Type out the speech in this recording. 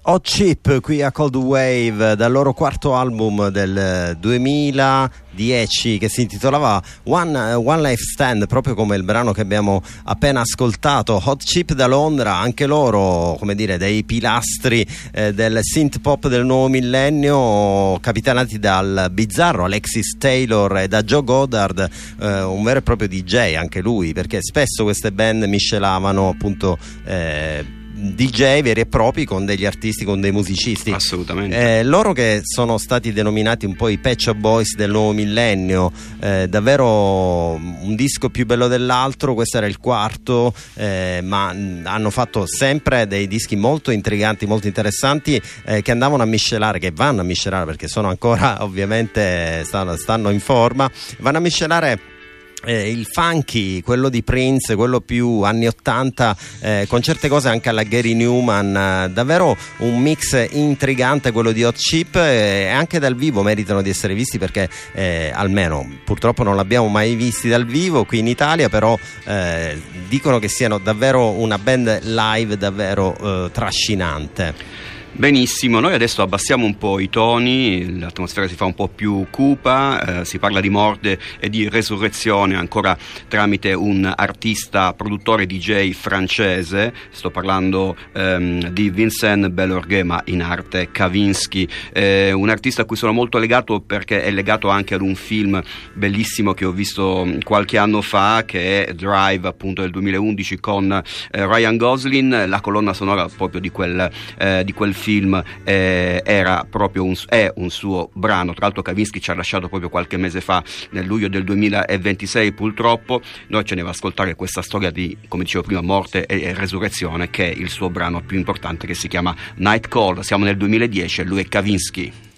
Hot Chip qui a Cold Wave, dal loro quarto album del 2010 che si intitolava One Life Stand, proprio come il brano che abbiamo appena ascoltato. Hot Chip da Londra, anche loro, come dire, dei pilastri del synth pop del nuovo millennio, capitanati dal bizzarro Alexis Taylor e da Joe Goddard, un vero e proprio DJ anche lui, perché spesso queste band miscelavano appunto DJ veri e propri con degli artisti, con dei musicisti. Assolutamente. Loro che sono stati denominati un po' i Pet Shop Boys del nuovo millennio, davvero un disco più bello dell'altro. Questo era il quarto, ma hanno fatto sempre dei dischi molto intriganti, molto interessanti, che andavano a miscelare, che vanno a miscelare, perché sono ancora, ovviamente stanno in forma, vanno a miscelare il funky, quello di Prince, quello più anni 80, con certe cose anche alla Gary Newman, davvero un mix intrigante quello di Hot Chip, e anche dal vivo meritano di essere visti, perché almeno purtroppo non l'abbiamo mai visti dal vivo qui in Italia, però dicono che siano davvero una band live davvero trascinante. Benissimo, noi adesso abbassiamo un po' i toni, l'atmosfera si fa un po' più cupa, si parla di morte e di resurrezione ancora tramite un artista, produttore DJ francese. Sto parlando di Vincent Belorguet, ma in arte Kavinsky, un artista a cui sono molto legato perché è legato anche ad un film bellissimo che ho visto qualche anno fa, che è Drive, appunto del 2011, con Ryan Gosling. La colonna sonora proprio di quel film era proprio è un suo brano. Tra l'altro Kavinsky ci ha lasciato proprio qualche mese fa, nel luglio del 2026 purtroppo. Noi ce ne va a ascoltare questa storia di, come dicevo prima, morte e resurrezione, che è il suo brano più importante, che si chiama Night Call. Siamo nel 2010 e lui è Kavinsky.